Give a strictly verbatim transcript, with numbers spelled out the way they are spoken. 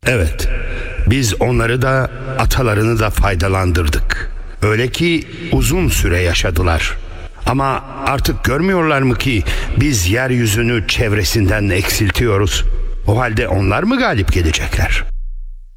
Evet, biz onları da atalarını da faydalandırdık. Öyle ki uzun süre yaşadılar. Ama artık görmüyorlar mı ki biz yeryüzünü çevresinden eksiltiyoruz? O halde onlar mı galip gelecekler?